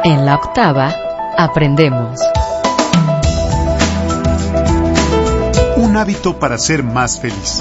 En la octava, aprendemos. Un hábito para ser más feliz.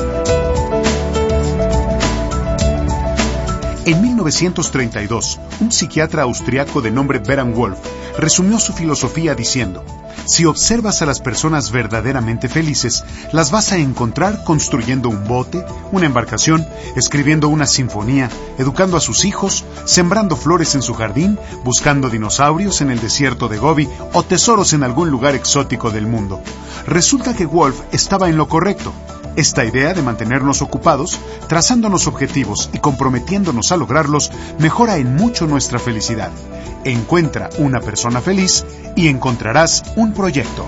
En 1932, un psiquiatra austriaco de nombre Beran Wolf resumió su filosofía diciendo: si observas a las personas verdaderamente felices, las vas a encontrar construyendo un bote, una embarcación, escribiendo una sinfonía, educando a sus hijos, sembrando flores en su jardín, buscando dinosaurios en el desierto de Gobi o tesoros en algún lugar exótico del mundo. Resulta que Wolf estaba en lo correcto. Esta idea de mantenernos ocupados, trazándonos objetivos y comprometiéndonos a lograrlos, mejora en mucho nuestra felicidad. Encuentra una persona feliz y encontrarás un proyecto.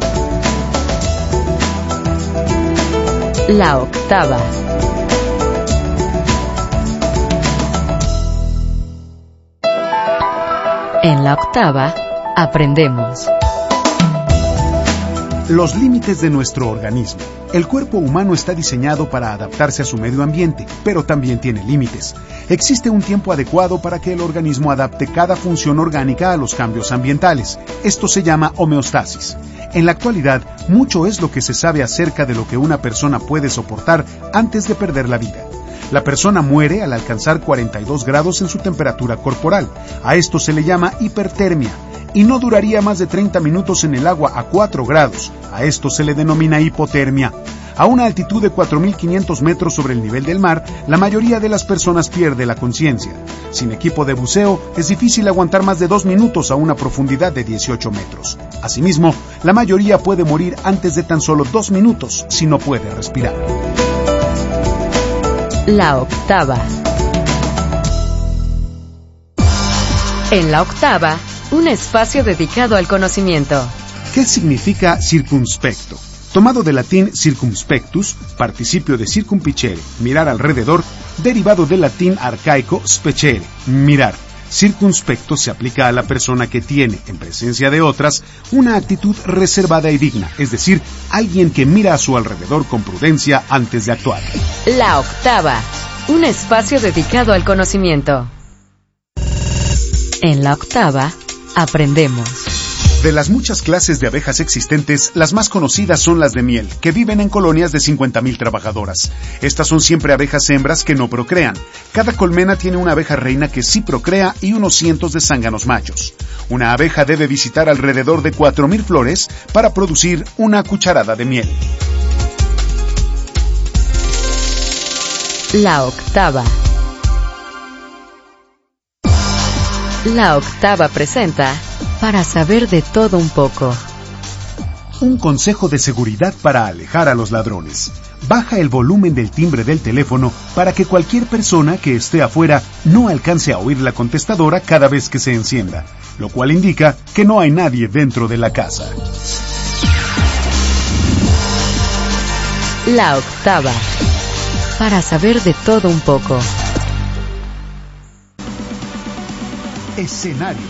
La octava. En la octava, aprendemos. Los límites de nuestro organismo. El cuerpo humano está diseñado para adaptarse a su medio ambiente, pero también tiene límites. Existe un tiempo adecuado para que el organismo adapte cada función orgánica a los cambios ambientales. Esto se llama homeostasis. En la actualidad, mucho es lo que se sabe acerca de lo que una persona puede soportar antes de perder la vida. La persona muere al alcanzar 42 grados en su temperatura corporal. A esto se le llama hipertermia. Y no duraría más de 30 minutos en el agua a 4 grados. A esto se le denomina hipotermia. A una altitud de 4.500 metros sobre el nivel del mar, la mayoría de las personas pierde la conciencia. Sin equipo de buceo, es difícil aguantar más de 2 minutos a una profundidad de 18 metros. Asimismo, la mayoría puede morir antes de tan solo 2 minutos si no puede respirar. La octava. En la octava, un espacio dedicado al conocimiento. ¿Qué significa circunspecto? Tomado del latín circumspectus, participio de circumpicere, mirar alrededor, derivado del latín arcaico specere, mirar. Circunspecto se aplica a la persona que tiene, en presencia de otras, una actitud reservada y digna, es decir, alguien que mira a su alrededor con prudencia antes de actuar. La octava, un espacio dedicado al conocimiento. En la octava, aprendemos. De las muchas clases de abejas existentes, las más conocidas son las de miel, que viven en colonias de 50.000 trabajadoras. Estas son siempre abejas hembras que no procrean. Cada colmena tiene una abeja reina que sí procrea y unos cientos de zánganos machos. Una abeja debe visitar alrededor de 4.000 flores para producir una cucharada de miel. La octava. La octava presenta Para saber de todo un poco. Un consejo de seguridad para alejar a los ladrones. Baja el volumen del timbre del teléfono para que cualquier persona que esté afuera no alcance a oír la contestadora cada vez que se encienda, lo cual indica que no hay nadie dentro de la casa. La octava. Para saber de todo un poco. Escenarios.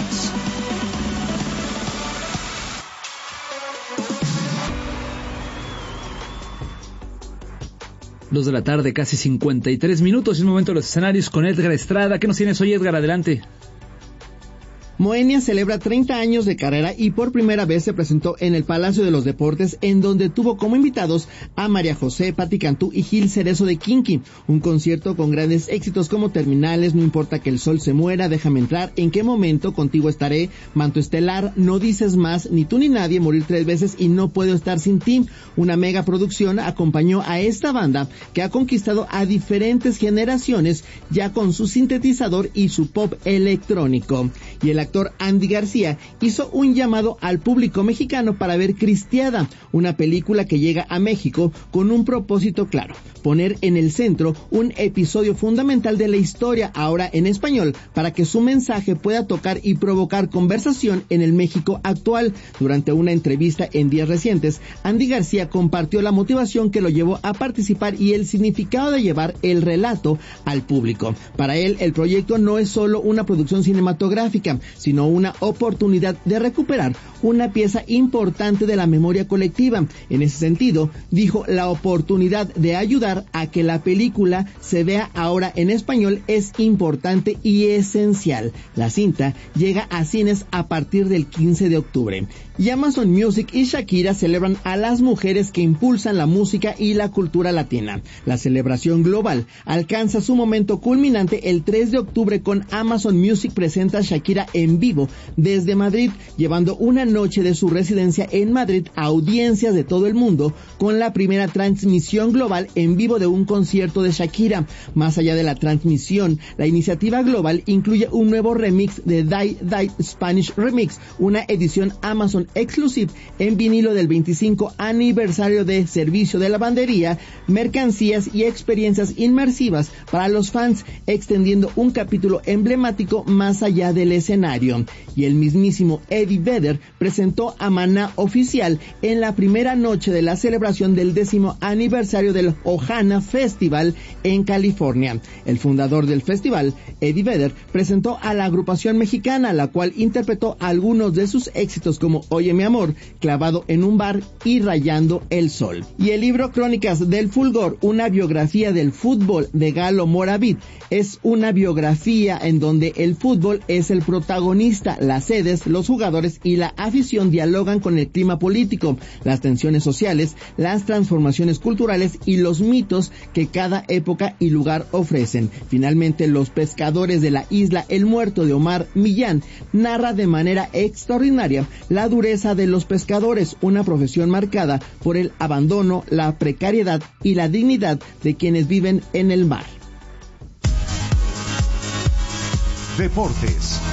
Dos de la tarde, casi 53 minutos, y un momento de los escenarios con Edgar Estrada. ¿Qué nos tienes hoy, Edgar? Adelante. Moenia celebra 30 años de carrera y por primera vez se presentó en el Palacio de los Deportes, en donde tuvo como invitados a María José, Pati Cantú y Gil Cerezo de Kinky. Un concierto con grandes éxitos como Terminales, No importa que el sol se muera, Déjame entrar, En qué momento, Contigo estaré, Manto estelar, No dices más, Ni tú ni nadie, Morir 3 veces y No puedo estar sin ti. Una mega producción acompañó a esta banda que ha conquistado a diferentes generaciones ya con su sintetizador y su pop electrónico. Y el actor Andy García hizo un llamado al público mexicano para ver Cristiada, una película que llega a México con un propósito claro: poner en el centro un episodio fundamental de la historia, ahora en español, para que su mensaje pueda tocar y provocar conversación en el México actual. Durante una entrevista en días recientes, Andy García compartió la motivación que lo llevó a participar y el significado de llevar el relato al público. Para él, el proyecto no es solo una producción cinematográfica, crítica, sino una oportunidad de recuperar una pieza importante de la memoria colectiva. En ese sentido, dijo, la oportunidad de ayudar a que la película se vea ahora en español es importante y esencial. La cinta llega a cines a partir del 15 de octubre. Y Amazon Music y Shakira celebran a las mujeres que impulsan la música y la cultura latina. La celebración global alcanza su momento culminante el 3 de octubre con Amazon Music presenta a Shakira en vivo desde Madrid, llevando una noche de su residencia en Madrid a audiencias de todo el mundo con la primera transmisión global en vivo de un concierto de Shakira. Más allá de la transmisión, la iniciativa global incluye un nuevo remix de Die Die Spanish Remix, una edición Amazon Exclusive en vinilo del 25 aniversario de Servicio de Lavandería, mercancías y experiencias inmersivas para los fans, extendiendo un capítulo emblemático más allá del escenario. Y el mismísimo Eddie Vedder presentó a Maná oficial en la primera noche de la celebración del 10º aniversario del Ohana Festival en California. El fundador del festival, Eddie Vedder, presentó a la agrupación mexicana, la cual interpretó algunos de sus éxitos como Oye mi amor, Clavado en un bar y Rayando el sol. Y el libro Crónicas del Fulgor, una biografía del fútbol de Galo Moravit, es una biografía en donde el fútbol es el protagonista, las sedes, los jugadores y la afición dialogan con el clima político, las tensiones sociales, las transformaciones culturales y los mitos que cada época y lugar ofrecen. Finalmente, Los pescadores de la isla El Muerto de Omar Millán narra de manera extraordinaria la dureza de los pescadores, una profesión marcada por el abandono, la precariedad y la dignidad de quienes viven en el mar. Deportes.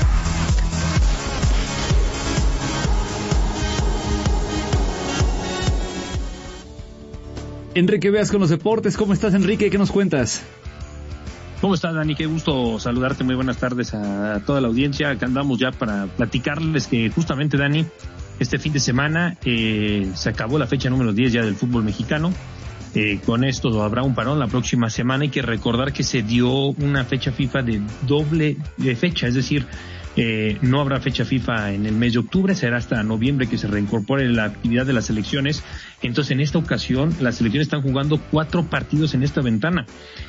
Enrique Veas con los deportes. ¿Cómo estás, Enrique? ¿Qué nos cuentas? ¿Cómo estás, Dani? Qué gusto saludarte. Muy buenas tardes a toda la audiencia. Acá andamos ya para platicarles que justamente, Dani, este fin de semana se acabó la fecha número 10 ya del fútbol mexicano. Con esto habrá un parón la próxima semana. Hay que recordar que se dio una fecha FIFA de doble fecha, es decir, no habrá fecha FIFA en el mes de octubre, será hasta noviembre que se reincorpore la actividad de las selecciones. Entonces, en esta ocasión, las selecciones están jugando 4 partidos en esta ventana.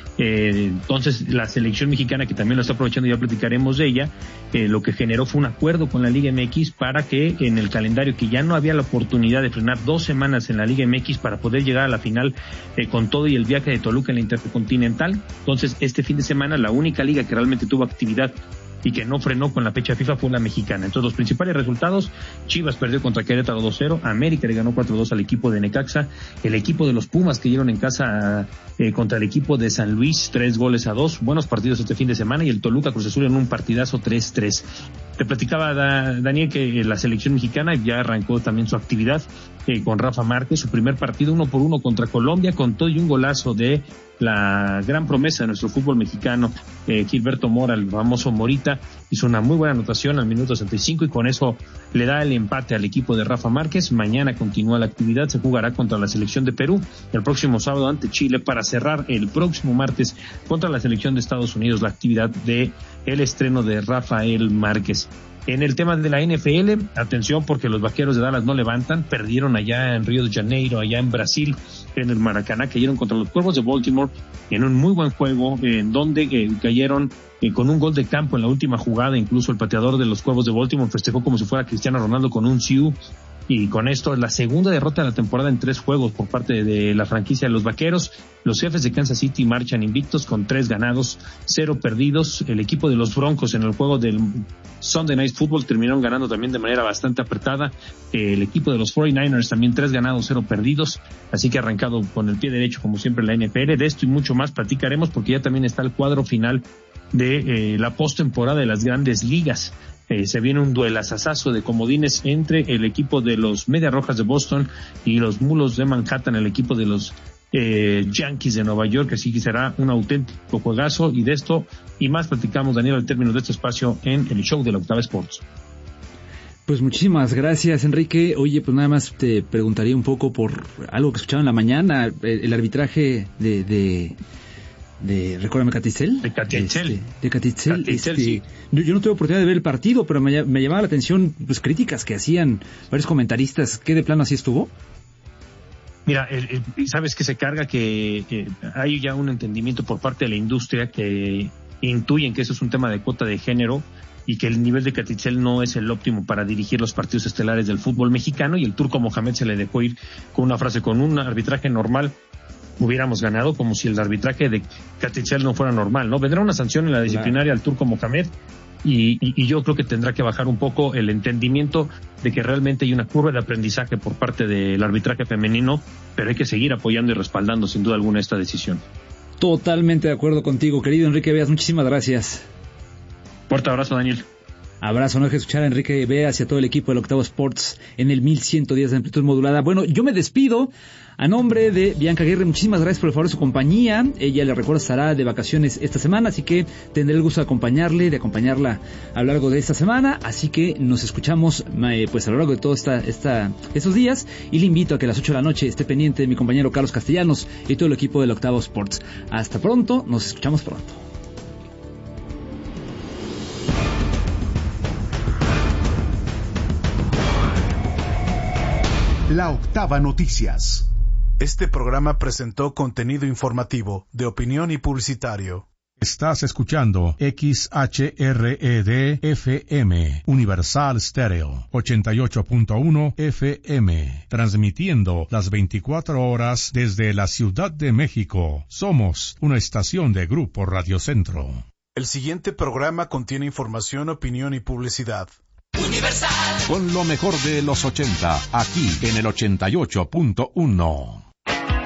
Entonces, la selección mexicana, que también lo está aprovechando, ya platicaremos de ella, lo que generó fue un acuerdo con la Liga MX para que en el calendario, que ya no había la oportunidad de frenar 2 semanas en la Liga MX para poder llegar a la final con todo y el viaje de Toluca en la Intercontinental. Entonces, este fin de semana, la única liga que realmente tuvo actividad y que no frenó con la fecha FIFA fue la mexicana. Entonces, los principales resultados: Chivas perdió contra Querétaro 2-0, América le ganó 4-2 al equipo de Necaxa, el equipo de los Pumas que dieron en casa contra el equipo de San Luis 3-2, buenos partidos este fin de semana, y el Toluca Cruz Azul en un partidazo 3-3. Te platicaba, Daniel, que la selección mexicana ya arrancó también su actividad con Rafa Márquez, su primer partido 1-1 contra Colombia, con todo y un golazo de la gran promesa de nuestro fútbol mexicano, Gilberto Mora, el famoso Morita, hizo una muy buena anotación al minuto 65 y con eso le da el empate al equipo de Rafa Márquez. Mañana continúa la actividad, se jugará contra la selección de Perú, el próximo sábado ante Chile, para cerrar el próximo martes contra la selección de Estados Unidos la actividad de el estreno de Rafael Márquez. En el tema de la NFL, atención, porque los Vaqueros de Dallas no levantan, perdieron allá en Río de Janeiro, allá en Brasil, en el Maracaná, cayeron contra los Cuervos de Baltimore en un muy buen juego, en donde cayeron con un gol de campo en la última jugada. Incluso el pateador de los Cuervos de Baltimore festejó como si fuera Cristiano Ronaldo con un siu. Y con esto es la segunda derrota de la temporada en 3 juegos por parte de la franquicia de los Vaqueros. Los Jefes de Kansas City marchan invictos con 3 ganados, 0 perdidos. El equipo de los Broncos en el juego del Sunday Night Football terminaron ganando también de manera bastante apretada. El equipo de los 49ers también 3 ganados, 0 perdidos. Así que arrancado con el pie derecho como siempre la NFL. De esto y mucho más platicaremos porque ya también está el cuadro final de la postemporada de las Grandes Ligas. Se viene un duelazazazo de comodines entre el equipo de los Medias Rojas de Boston y los Mulos de Manhattan, el equipo de los Yankees de Nueva York. Así que será un auténtico juegazo, y de esto y más platicamos, Daniel, al término de este espacio en el show de la Octava Sports. Pues muchísimas gracias, Enrique. Oye, pues nada más te preguntaría un poco por algo que escuchaba en la mañana, el arbitraje de Recuérdame, Catitzel. De Catitzel. De Catitzel. Sí. Yo no tuve oportunidad de ver el partido, pero me llamaba la atención pues críticas que hacían varios comentaristas. ¿Qué de plano así estuvo? Mira, sabes que se carga que hay ya un entendimiento por parte de la industria que intuyen que eso es un tema de cuota de género y que el nivel de Catitzel no es el óptimo para dirigir los partidos estelares del fútbol mexicano, y el Turco Mohamed se le dejó ir con una frase: con un arbitraje normal hubiéramos ganado, como si el arbitraje de Catitzel no fuera normal, ¿no? Vendrá una sanción en la disciplinaria al Turco Mohamed y yo creo que tendrá que bajar un poco el entendimiento de que realmente hay una curva de aprendizaje por parte del arbitraje femenino, pero hay que seguir apoyando y respaldando sin duda alguna esta decisión. Totalmente de acuerdo contigo, querido Enrique Beas, muchísimas gracias. Fuerte abrazo, Daniel. Abrazo, no dejes escuchar a Enrique Beas y a todo el equipo del Octavo Sports en el 1110 de amplitud modulada. Bueno, yo me despido a nombre de Bianca Aguirre. Muchísimas gracias por el favor de su compañía. Ella, le recuerdo, estará de vacaciones esta semana, así que tendré el gusto de acompañarla a lo largo de esta semana. Así que nos escuchamos pues a lo largo de todos estos días, y le invito a que a las 8 de la noche esté pendiente de mi compañero Carlos Castellanos y todo el equipo del Octavo Sports. Hasta pronto, nos escuchamos pronto. La Octava Noticias. Este programa presentó contenido informativo, de opinión y publicitario. Estás escuchando XHRED-FM, Universal Stereo, 88.1 FM, transmitiendo las 24 horas desde la Ciudad de México. Somos una estación de Grupo Radio Centro. El siguiente programa contiene información, opinión y publicidad. Universal. Con lo mejor de los 80, aquí en el 88.1.